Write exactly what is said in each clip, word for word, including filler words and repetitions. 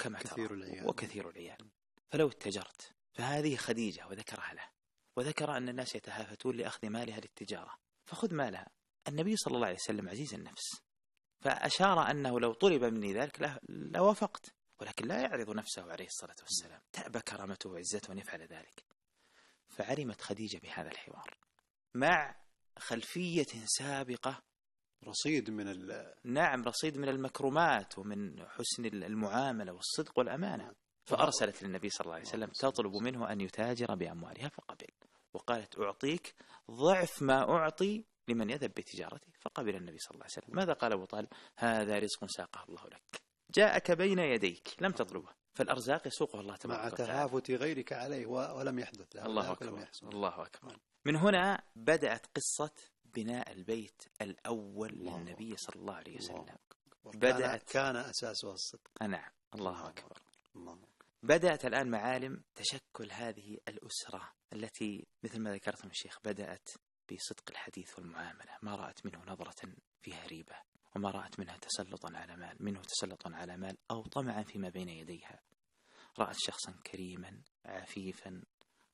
كما كثير ترى العيال. وكثير العيال. فلو اتجرت، فهذه خديجة وذكرها له، وذكر أن الناس يتهافتون لأخذ مالها للتجارة، فخذ مالها. النبي صلى الله عليه وسلم عزيز النفس، فأشار أنه لو طلب مني ذلك لوافقت، ولكن لا يعرض نفسه عليه الصلاة والسلام، تأبى كرامته وعزته أن يفعل ذلك. فعلمت خديجة بهذا الحوار مع خلفية سابقة، رصيد من ال... نعم رصيد من المكرمات ومن حسن المعاملة والصدق والأمانة، فأرسلت للنبي صلى الله عليه وسلم تطلب منه أن يتاجر بأموالها، فقبل، وقالت أعطيك ضعف ما أعطي لمن يذهب بتجارته، فقبل النبي صلى الله عليه وسلم. ماذا قال أبو طالب؟ هذا رزق ساقه الله لك، جاءك بين يديك لم تطلبه، فالأرزاق يسوقه الله تبارك وتعالى مع تهافت غيرك عليه ولم يحدث له. الله أكبر الله أكبر. من هنا بدأت قصة بناء البيت الأول للنبي صلى الله عليه وسلم. بدأت كان أساسها الصدق. نعم الله أكبر. الله. بدأت الآن معالم تشكل هذه الأسرة التي مثل ما ذكرتم الشيخ بدأت بصدق الحديث والمعاملة، ما رأت منه نظرة فيها ريبة، وما رأت منها تسلطا على مال منه تسلطا على مال أو طمعا فيما بين يديها. رأت شخصا كريما عفيفا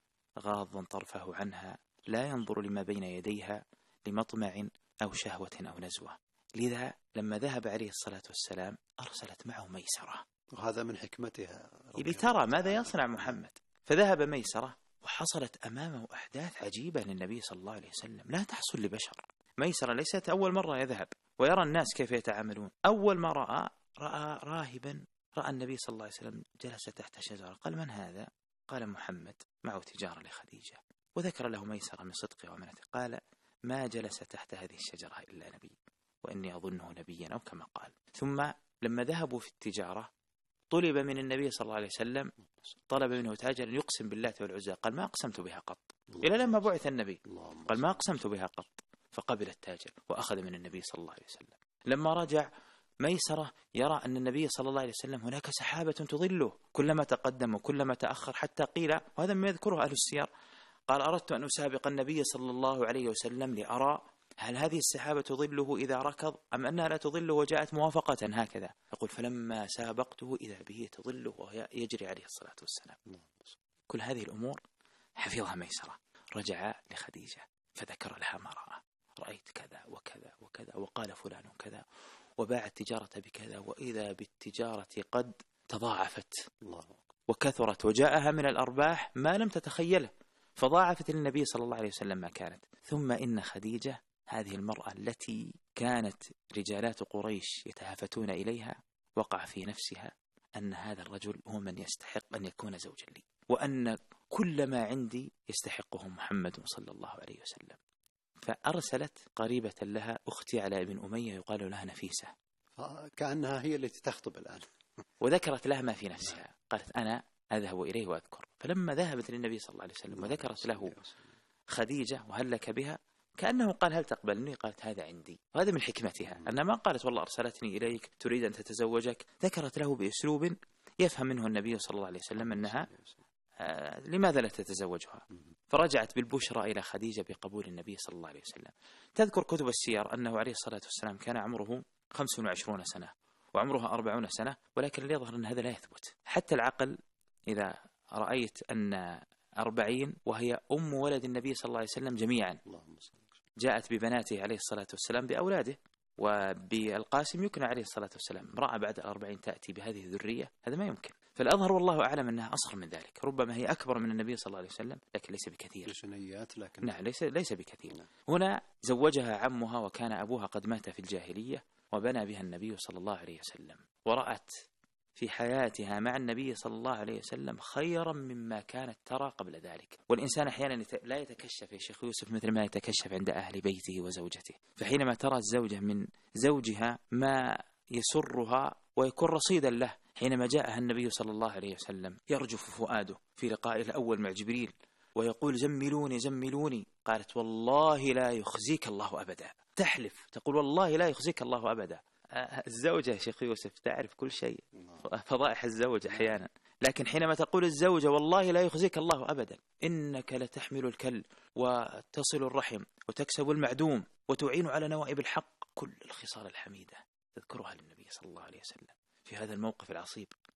غاضا طرفه عنها، لا ينظر لما بين يديها لمطمع أو شهوة أو نزوة. لذا لما ذهب عليه الصلاة والسلام أرسلت معه ميسرة، وهذا من حكمتها لترى ماذا يصنع محمد. فذهب ميسرة وحصلت أمامه أحداث عجيبة للنبي صلى الله عليه وسلم لا تحصل لبشر. ميسرة ليست أول مرة يذهب ويرى الناس كيف يتعاملون. أول ما رأى رأى راهبا، رأى النبي صلى الله عليه وسلم جلس تحت شجرة، قال من هذا؟ قال محمد معه تجارة لخديجة، وذكر له ميسرة من صدقه وأمانته، قال ما جلس تحت هذه الشجرة إلا نبي وإني أظنه نبيا أو كما قال. ثم لما ذهبوا في التجارة طلب من النبي صلى الله عليه وسلم، طلب منه تاجر يقسم بالله والعزى، قال ما أقسمت بها قط، إلى لما بعث النبي قال ما أقسمت بها قط، فقبل التاجر وأخذ من النبي صلى الله عليه وسلم. لما رجع ميسرة يرى أن النبي صلى الله عليه وسلم هناك سحابة تظله كلما تقدم وكلما تأخر، حتى قيل وهذا ما يذكره أهل السير، قال أردت أن أسابق النبي صلى الله عليه وسلم لأرى هل هذه السحابة تظله إذا ركض أم أنها لا تظله وجاءت موافقة هكذا. يقول فلما سابقته إذا به تظله وهي يجري عليه الصلاة والسلام. كل هذه الأمور حفظها ميسرة. رجع لخديجة فذكر لها ما رأى، رأيت كذا وكذا وكذا وقال فلان كذا وباع التجارة بكذا، وإذا بالتجارة قد تضاعفت وكثرت وجاءها من الأرباح ما لم تتخيله، فضاعفت للنبي صلى الله عليه وسلم ما كانت. ثم إن خديجة هذه المرأة التي كانت رجالات قريش يتهافتون إليها وقع في نفسها أن هذا الرجل هو من يستحق أن يكون زوجا لي، وأن كل ما عندي يستحقه محمد صلى الله عليه وسلم. فأرسلت قريبة لها أختي على ابن أمية يقال لها نفيسة، كأنها هي التي تخطب الآن، وذكرت لها ما في نفسها، قالت أنا أذهب إليه وأذكر. فلما ذهبت للنبي صلى الله عليه وسلم وذكرت له خديجة وهل لك بها، كأنه قال هل تقبلني؟ قالت هذا عندي. وهذا من حكمتها أنها ما قالت والله أرسلتني إليك تريد أن تتزوجك، ذكرت له بأسلوب يفهم منه النبي صلى الله عليه وسلم أنها آه لماذا لا تتزوجها. فرجعت بالبشرى إلى خديجة بقبول النبي صلى الله عليه وسلم. تذكر كتب السير أنه عليه الصلاة والسلام كان عمره خمس وعشرون سنة وعمرها أربعون سنة، ولكن اللي يظهر أن هذا لا يثبت. حتى العقل إذا رأيت أن أربعين وهي أم ولد النبي صلى الله عليه وسلم جميعا، جاءت ببناته عليه الصلاة والسلام بأولاده، وبالقاسم يكنى عليه الصلاة والسلام، امرأة بعد الأربعين تأتي بهذه الذرية، هذا ما يمكن. فالأظهر والله أعلم أنها أصغر من ذلك، ربما هي أكبر من النبي صلى الله عليه وسلم لكن ليس بكثير. لكن نعم ليس ليس بكثير. نعم. هنا زوجها عمها وكان أبوها قد مات في الجاهلية، وبنى بها النبي صلى الله عليه وسلم، ورأت في حياتها مع النبي صلى الله عليه وسلم خيرا مما كانت ترى قبل ذلك. والإنسان أحيانا لا يتكشف يا شيخ يوسف مثل ما يتكشف عند أهل بيته وزوجته، فحينما ترى الزوجة من زوجها ما يسرها ويكون رصيدا له، حينما جاءها النبي صلى الله عليه وسلم يرجف فؤاده في لقائه الأول مع جبريل ويقول زملوني زملوني، قالت والله لا يخزيك الله أبدا، تحلف تقول والله لا يخزيك الله أبدا. الزوجة يا شيخ يوسف تعرف كل شيء، فضائح الزوج أحيانا، لكن حينما تقول الزوجة والله لا يخزيك الله أبدا، إنك لتحمل الكل وتصل الرحم وتكسب المعدوم وتعين على نوائب الحق، كل الخصال الحميدة تذكرها للنبي صلى الله عليه وسلم في هذا الموقف العصيب.